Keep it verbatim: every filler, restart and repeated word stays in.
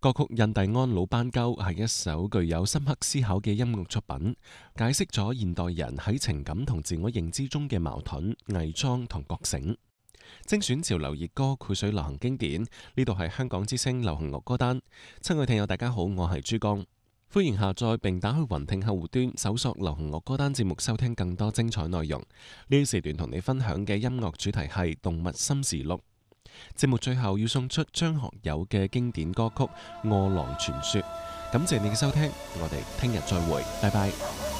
歌曲《印第安老斑鳩》係一首具有深刻思考嘅音樂作品，解釋咗現代人喺情感同自我認知中嘅矛盾、偽裝同覺醒。精選潮流熱歌，繪水流行經典。呢度係香港之聲流行樂歌單。親愛聽友大家好，我係珠江，歡迎下載並打開雲聽客戶端，搜索流行樂歌單節目，收聽更多精彩內容。呢一時段同你分享嘅音樂主題係動物心事錄。節目最後要送出張學友嘅經典歌曲《餓狼傳說》。感謝你嘅收聽，我哋聽日再會，拜拜。